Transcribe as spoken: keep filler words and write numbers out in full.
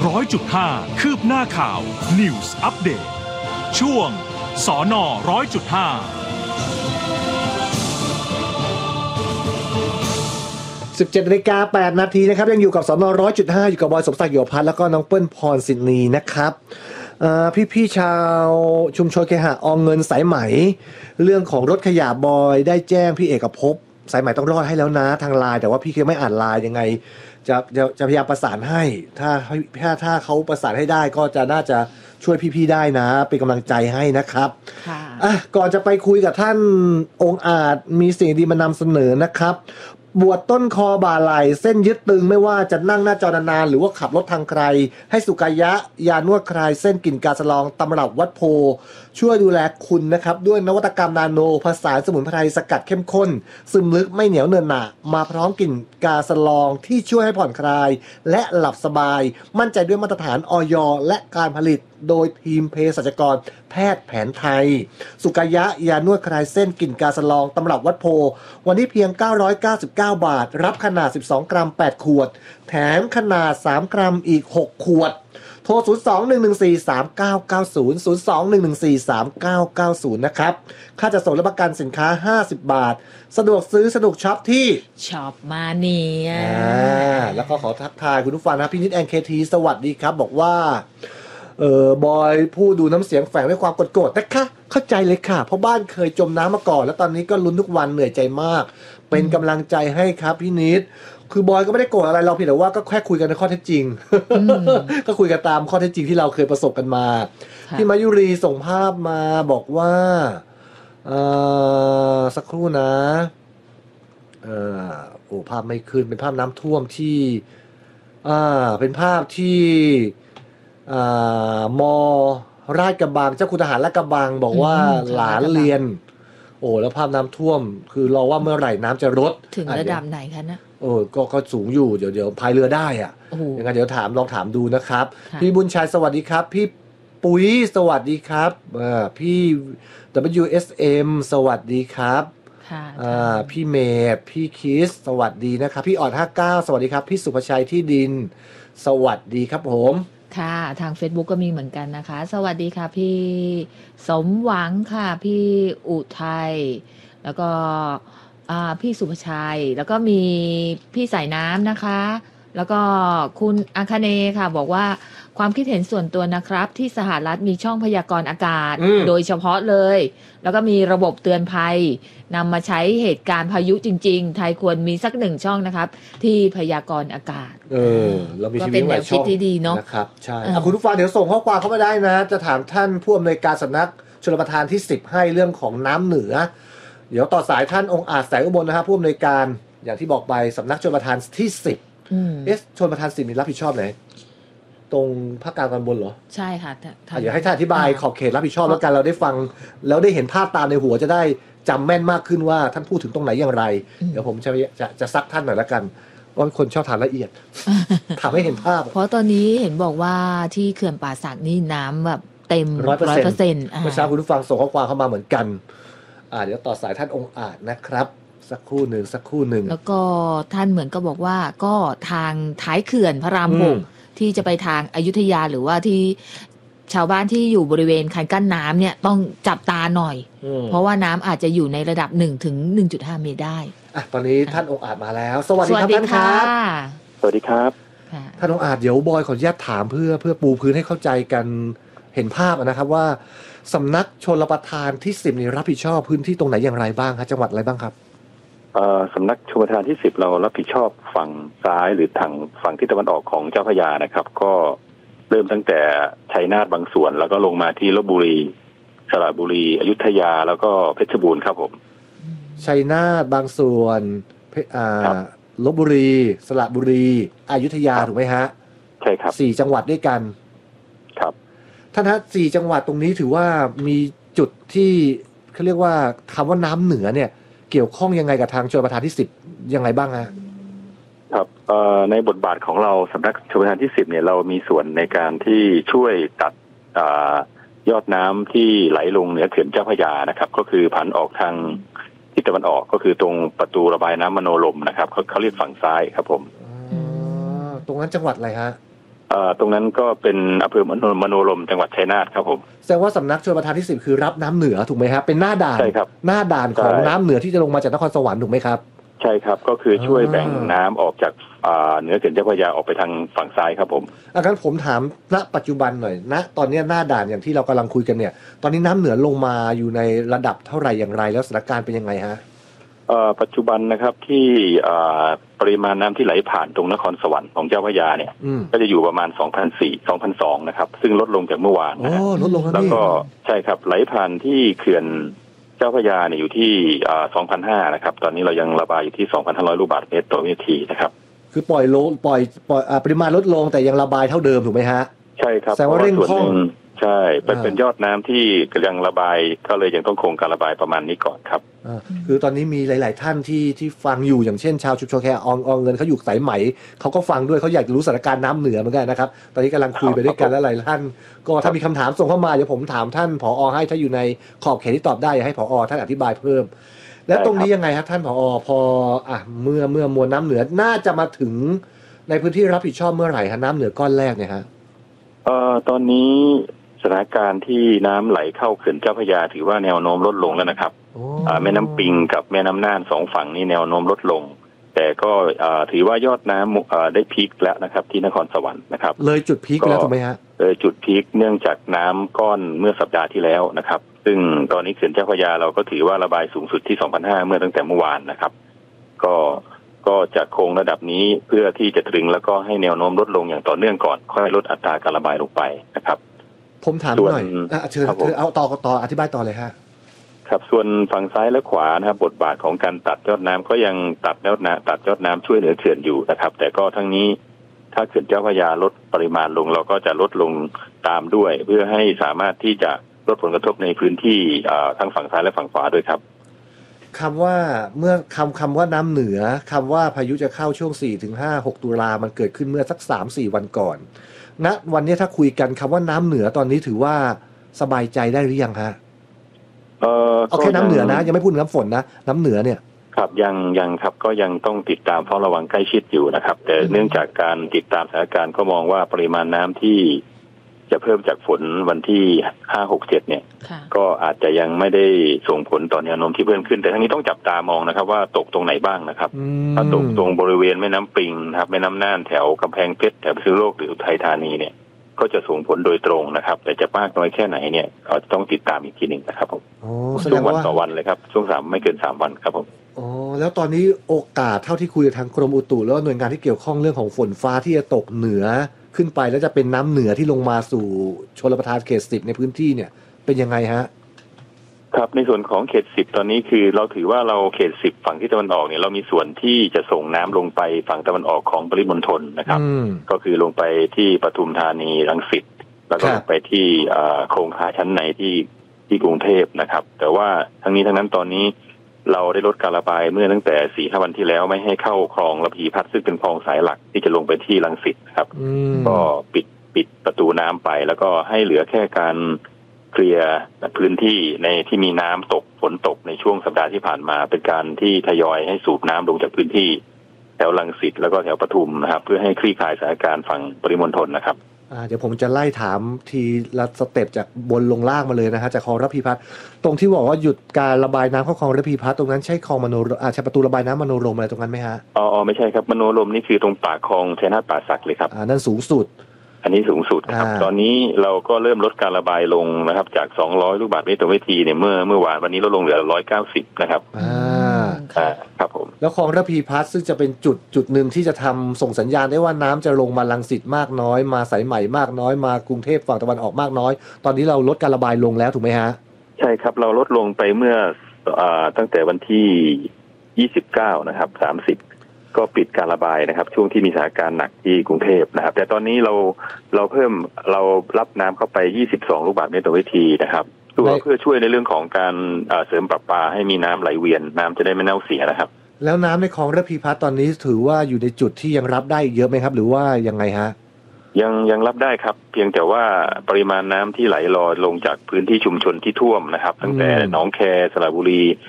ร้อยจุดห้าคืบหน้าข่าว News Update ช่วงสนร้อยจุดห้าสิบเจ็ดนาฬิกาแปดนาทีนะครับยังอยู่กับสนร้อยจุดห้าอยู่กับบอยสมศักดิ์โยพัฒน์แล้วก็น้องเปิ้ลพรศินีนะครับพี่ๆชาวชุมชนเคหะออมเงินสายไหมเรื่องของรถขยะบอยได้แจ้งพี่เอกภพสายไหมต้องรอดให้แล้วนะทางไลน์แต่ว่าพี่เคไม่อ่านไลน์ยังไงจะจะจะพยายามประสานให้ถ้าถ้าถ้าเขาประสานให้ได้ก็จะน่าจะช่วยพี่ๆได้นะเป็นกำลังใจให้นะครับค่ะอ่ะก่อนจะไปคุยกับท่านองค์อาจมีสิ่งดีมานำเสนอนะครับบวชต้นคอบ่าไหล่เส้นยึดตึงไม่ว่าจะนั่งหน้าจอนานๆหรือว่าขับรถทางไกลให้สุกายะยานวดคลายเส้นกลิ่นกาสลองตำรับวัดโพช่วยดูแลคุณนะครับด้วยนวัตกรรมนาโนผสานสมุนไพรสกัดเข้มข้นซึมลึกไม่เหนียวเนินหนะมาพร้อมกลิ่นกาสลองที่ช่วยให้ผ่อนคลายและหลับสบายมั่นใจด้วยมาตรฐานอย.และการผลิตโดยทีมเภสัชกรแพทย์แผนไทยสุกายะยานวดคลายเส้นกลิ่นกาสลองตำรับวัดโพวันนี้เพียงเก้าร้อยเก้าสิบเก้าบาทรับขนาดสิบสองกรัมแปดขวดแถมขนาดสามกรัมอีกหกขวดโทรศูนย์ สอง หนึ่ง หนึ่ง สี่ สาม เก้า เก้า ศูนย์ ศูนย์ สอง หนึ่ง หนึ่ง สี่ สาม เก้า เก้า ศูนย์นะครับค่าจัดส่งและประกันสินค้าห้าสิบบาทสะดวกซื้อสะดวกช็อปที่ช็อปมาเนียอ่าแล้วก็ขอทักทายคุณผู้ฟังนะพี่นิดแอนเคทีสวัสดีครับบอกว่าเออบอยผู้ดูน้ำเสียงแฝงด้วยความโกรธนะคะเข้าใจเลยค่ะเพราะบ้านเคยจมน้ำมาก่อนแล้วตอนนี้ก็ลุ้นทุกวันเหนื่อยใจมากเป็นกำลังใจให้ครับพี่นิดคือบอยก็ไม่ได้โกรธอะไรเราเพียงแต่ว่าก็แค่คุยกันในข้อเท็จจริง ก็คุยกันตามข้อเท็จจริงที่เราเคยประสบกันมาพี่มายุรีส่งภาพมาบอกว่าเอ่อสักครู่นะเอ่อโอ้ภาพไม่ขึ้นเป็นภาพน้ำท่วมที่อ่าเป็นภาพที่อ่ามอราชกระบังเจ้าคุณทหารราชกระบังบอกว่าหลานเรียนโอ้แล้วภาพน้ำท่วมคือรอว่าเมื่อไหร่น้ำจะลดถึงระดับไหนคะนะโอ้ก็ก็สูงอยู่เดี๋ยวเดี๋ยวพายเรือได้อ่ะยังไงเดี๋ยวถามลองถามดูนะครับพี่บุญชัยสวัสดีครับพี่ปุ๋ยสวัสดีครับอ่าพี่ ดับเบิลยู เอส เอ็ม สวัสดีครับอ่าพี่เมธพี่คิสสวัสดีนะครับพี่ออดห้าสิบเก้าสวัสดีครับพี่สุภชัยที่ดินสวัสดีครับผมค่ะทาง Facebook ก็มีเหมือนกันนะคะสวัสดีค่ะพี่สมหวังค่ะพี่อุทัยแล้วก็พี่สุภชัยแล้วก็มีพี่สายน้ำนะคะแล้วก็คุณอาคาเนค่ะบอกว่าความคิดเห็นส่วนตัวนะครับที่สหรัฐมีช่องพยากรณ์อากาศโดยเฉพาะเลยแล้วก็มีระบบเตือนภัยนำมาใช้เหตุการณ์พายุจริงๆไทยควรมีสักหนึ่งช่องนะครับที่พยากรณ์อากาศเออเรามีชีวิตหลายช่องที่ดีเนาะนะครับใช่คุณผู้ฟังเดี๋ยวส่งข้อความเข้ามาได้นะจะถามท่านผู้อำนวยการสำนักชลประทานที่สิบให้เรื่องของน้ำเหนือเดี๋ยวต่อสายท่านองค์อาจแสงอุบลนะครับผู้อำนวยการอย่างที่บอกไปสำนักชลประทานที่สิบเอสชลประทานสิบนี่รับผิดชอบไหนตรงภาคกลางตอนบนเหรอใช่ค่ะเดี๋ยวให้ท่านอธิบายขอบเขตรับผิดชอบแล้วกันเราได้ฟังแล้วได้เห็นภาพตามในหัวจะได้จำแม่นมากขึ้นว่าท่านพูดถึงตรงไหนอย่างไรเดี๋ยวผมจะจะจะซักท่านหน่อยแล้วกันว่าคนชอบถามละเอียดถามให้เห็นภาพเพราะตอนนี้เห็นบอกว่าที่เขื่อนป่าสักนี่น้ำแบบเต็มร้อยเปอร์เซ็นต์ เมื่อเช้าคุณผู้ฟังส่งข้อความเข้ามาเหมือนกันอ่าเดี๋ยวต่อสายท่านองค์อาจนะครับสักครู่หนึ่งสักครู่หนึ่งแล้วก็ท่านเหมือนก็บอกว่าก็ทางท้ายเขื่อนพระรามหกที่จะไปทางอยุธยาหรือว่าที่ชาวบ้านที่อยู่บริเวณคันกั้นน้ำเนี่ยต้องจับตาหน่อยเพราะว่าน้ำอาจจะอยู่ในระดับหนึ่งถึงหนึ่งจุดห้าเมตรได้อ่ะตอนนี้ท่านองค์อาจมาแล้วสวัสดีครับท่านครับสวัสดีครับท่านองค์อาจเดี๋ยวบอยขออนุญาตถามเพื่อเพื่อปูพื้นให้เข้าใจกันเห็นภาพนะครับว่าสำนักชลประทานที่สิบนี่รับผิดชอบพื้นที่ตรงไหนอย่างไรบ้างครับจังหวัดอะไรบ้างครับสำนักชลประทานที่สิบเรารับผิดชอบฝั่งซ้ายหรือทางฝั่งทิศตะวันออกของเจ้าพระยานะครับก็เริ่มตั้งแต่ชัยนาทบางส่วนแล้วก็ลงมาที่ลพบุรีสระบุรีอยุธยาแล้วก็เพชรบูรณ์ครับผมชัยนาทบางส่วนลพบุรีสระบุรีอยุธยาถูกไหมฮะใช่ครับสี่จังหวัดด้วยกันครับท่านฮะสี่จังหวัดตรงนี้ถือว่ามีจุดที่เขาเรียกว่าคำว่าน้ำเหนือเนี่ยเกี่ยวข้องยังไงกับทางชลประทานที่สิบยังไงบ้างฮะครับในบทบาทของเราสำนักชลประทานที่สิบเนี่ยเรามีส่วนในการที่ช่วยตัดยอดน้ำที่ไหลลงเหนือเขื่อนเจ้าพระยานะครับก็คือผันออกทางทิศตะวันออกก็คือตรงประตูระบายน้ำมโนลมนะครับเขาเขาเรียกฝั่งซ้ายครับผมตรงนั้นจังหวัดอะไรฮะเอ่อตรงนั้นก็เป็นอำเภอมโนรมจังหวัดชัยนาทครับผมแสดงว่าสำนักชลประทานที่สิบคือรับน้ำเหนือถูกไหมครับเป็นหน้าด่านใช่ครับหน้าด่านของน้ำเหนือที่จะลงมาจากนครสวรรค์ถูกไหมครับใช่ครับก็คือช่วยแบ่งน้ำออกจากเหนือเขื่อนเจ้าพระยาออกไปทางฝั่งซ้ายครับผมอาจารย์ผมถามณปัจจุบันหน่อยณตอนนี้หน้าด่านอย่างที่เรากำลังคุยกันเนี่ยตอนนี้น้ำเหนือลงมาอยู่ในระดับเท่าไหร่อย่างไรแล้วสถานการณ์เป็นยังไงฮะปัจจุบันนะครับที่ปริมาณน้ำที่ไหลผ่านตรงนครสวรรค์ของเจ้าพระยาเนี่ยก็จะอยู่ประมาณ สองพันสี่ร้อย สองพันสองร้อย นะครับซึ่งลดลงจากเมื่อวานนะลดลงแล้วก็ใช่ครับไหลผ่านที่เขื่อนเจ้าพระยาเนี่ยอยู่ที่ สองพันห้าร้อย นะครับตอนนี้เรายังระบายอยู่ที่ สองพันห้าร้อย ลูกบาศก์เมตรต่อวินาทีนะครับคือปล่อยลดปล่อยปล่อยปริมาณลดลงแต่ยังระบายเท่าเดิมถูกไหมฮะใช่ครับแสดงว่าเร่งคล่องใช่เป็นเป็นยอดน้ำที่ยังระบายก็เลยยังต้องคงการระบายประมาณนี้ก่อนครับคือตอนนี้มีหลายๆท่านที่ที่ฟังอยู่อย่างเช่นชาวชุมชนแคอองอองเงินเขาอยู่สายไหมเขาก็ฟังด้วยเขาอยากรู้สถานการณ์น้ำเหนือเหมือนกันนะครับตอนนี้กำลังคุยไปด้วยกันแล้วหลายท่านก็ถ้ามีคำถามส่งเข้ามาเดี๋ยวผมถามท่านผอ.ให้ถ้าอยู่ในขอบเขตที่ตอบได้ให้ผอ.ท่านอธิบายเพิ่มแล้วตรงนี้ยังไงครับท่านผอ.พออ่ะเมื่อเมื่อมวลน้ำเหนือน่าจะมาถึงในพื้นที่รับผิดชอบเมื่อไหร่ฮะน้ำเหนือก้อนแรกเนี่ยฮะเอ่อตอนนี้สถานการณ์ที่น้ำไหลเข้าเขื่อนเจ้าพระยาถือว่าแนวโน้มลดลงแล้วนะครับแม่น้ำปิงกับแม่น้ำน่านสองฝั่งนี้แนวโน้มลดลงแต่ก็ถือว่ายอดน้ำได้พีคแล้วนะครับที่นครสวรรค์นะครับเลยจุดพีคแล้วถูกไหมฮะเลยจุดพีคเนื่องจากน้ำก้อนเมื่อสัปดาห์ที่แล้วนะครับซึ่งตอนนี้เขื่อนเจ้าพระยาเราก็ถือว่าระบายสูงสุดที่ สองพันห้าร้อย เมื่อตั้งแต่เมื่อวานนะครับก็ก็จะคงระดับนี้เพื่อที่จะถึงแล้วก็ให้แนวโน้มลดลงอย่างต่อเนื่องก่อนค่อยลดอัตราการระบายลงไปนะครับผมถามหน่อยอ่ะเชิญเอาต่อต่ออธิบายต่อเลยฮะครับส่วนฝั่งซ้ายและขวานะครับบทบาทของการตัดยอดน้ำก็ยังตัดยอดน้ำตัดยอดน้ำช่วยเหลือเขื่อนอยู่นะครับแต่ก็ทั้งนี้ถ้าเขื่อนเจ้าพระยาลดปริมาณลงเราก็จะลดลงตามด้วยเพื่อให้สามารถที่จะลดผลกระทบในพื้นที่ทั้งฝั่งซ้ายและฝั่งขวาด้วยครับคำว่าเมื่อคำคำว่าน้ำเหนือคำว่าพายุจะเข้าช่วง สี่ถึงห้า หก ตุลามันเกิดขึ้นเมื่อสัก สามสี่ วันก่อนณวันนี้ถ้าคุยกันคำว่าน้ำเหนือตอนนี้ถือว่าสบายใจได้หรือยังฮะเออเอาแค่น้ำเหนือนะยังไม่พูดน้ำฝนนะน้ำเหนือเนี่ยครับยังยังครับก็ยังต้องติดตามเฝ้าระวังใกล้ชิดอยู่นะครับแต่เนื่องจากการติดตามสถานการณ์ก็มองว่าปริมาณน้ำที่จะเพิ่มจากฝนวันที่ห้า หก เจ็ดเนี่ยก็อาจจะยังไม่ได้ส่งผลต่อแนวโน้มที่เพิ่มขึ้นแต่ทั้งนี้ต้องจับตามองนะครับว่าตกตรงไหนบ้างนะครับถ้าตกตรงบริเวณแม่น้ำปิงนะครับแม่น้ำน่านแถวกำแพงเพชรแถวพิษณุโลกหรืออุทัยธานีเนี่ยก็จะส่งผลโดยตรงนะครับแต่จะมากน้อยแค่ไหนเนี่ยเราจะต้องติดตามอีกทีหนึ่งนะครับผมช่วงวันต่อวันเลยครับช่วงสามไม่เกินสามวันครับผมอ๋อแล้วตอนนี้โอกาสเท่าที่คุยกับทางกรมอุตุแล้วหน่วยงานที่เกี่ยวข้องเรื่องของฝนฟ้าที่จะตกเหนือขึ้นไปแล้วจะเป็นน้ำเหนือที่ลงมาสู่ชลประทานเขตสิบในพื้นที่เนี่ยเป็นยังไงฮะครับในส่วนของเขตสิบตอนนี้คือเราถือว่าเราเขตสิบฝั่งที่ตะวันออกเนี่ยเรามีส่วนที่จะส่งน้ำลงไปฝั่งตะวันออกของปริมณฑลนะครับก็คือลงไปที่ปทุมธานีรังสิตแล้วก็ลงไปที่โครงข่ายชั้นในที่ที่กรุงเทพนะครับแต่ว่าทั้งนี้ทั้งนั้นตอนนี้เราได้ลดการระบายเมื่อตั้งแต่ สี่ ห้า วันที่แล้วไม่ให้เข้าคลองระพีพัฒน์ซึ่งเป็นคลองสายหลักที่จะลงไปที่รังสิตครับก็ปิดปิดประตูน้ำไปแล้วก็ให้เหลือแค่การเคลียร์พื้นที่ในที่มีน้ำตกฝนตกในช่วงสัปดาห์ที่ผ่านมาเป็นการที่ทยอยให้สูบน้ำลงจากพื้นที่แถวรังสิตแล้วก็แถวปทุมนะครับเพื่อให้คลี่คลายสถานการณ์ฝั่งปริมณฑลนะครับเดี๋ยวผมจะไล่ถามทีละสเต็ปจากบนลงล่างมาเลยนะฮะจากคลองระพีพัฒน์ตรงที่บอกว่าหยุดการระบายน้ำเข้าคลองระพีพัฒน์ตรงนั้นใช่คลองมโนอ่าใช่ประตูระบายน้ำมโนรมอะไรตรงนั้นไหมฮะอ๋อไม่ใช่ครับมโนรมนี่คือตรงปากคลองชัยนาทป่าสักเลยครับอ่านั่นสูงสุดอันนี้สูงสุดครับตอนนี้เราก็เริ่มลดการระบายลงนะครับจากสองร้อยลูกบาศก์เมตรต่อวินาทีเนี่ยเมื่อเมื่อวานวันนี้ลดลงเหลือหนึ่งร้อยเก้าสิบนะครับอ่าครับผมแล้วคลองระพีพัฒน์ซึ่งจะเป็นจุดจุดหนึ่งที่จะทำส่งสัญญาณได้ว่าน้ำจะลงมารังสิตมากน้อยมาสายใหม่มากน้อยมากรุงเทพฝั่งตะวันออกมากน้อยตอนนี้เราลดการระบายลงแล้วถูกไหมฮะใช่ครับเราลดลงไปเมื่ออ่าตั้งแต่วันที่ยี่สิบเก้านะครับสามสิบก็ปิดการระบายนะครับช่วงที่มีสถานการณ์หนักที่กรุงเทพนะครับแต่ตอนนี้เราเราเพิ่มเรารับน้ำเข้าไปยี่สิบสองลูกบาศก์เมตรต่อวินาทีนะครับตัวเพื่อช่วยในเรื่องของการเสริมประปาให้มีน้ำไหลเวียนน้ำจะได้ไม่เน่าเสียนะครับแล้วน้ำในคลองระพีพัฒน์ตอนนี้ถือว่าอยู่ในจุดที่ยังรับได้เยอะไหมครับหรือว่ายังไงฮะยังยังรับได้ครับเพียงแต่ว่าปริมาณน้ำที่ไหลรอลงจากพื้นที่ชุมชนที่ท่วมนะครับตั้งแต่หนองแคสระบุรี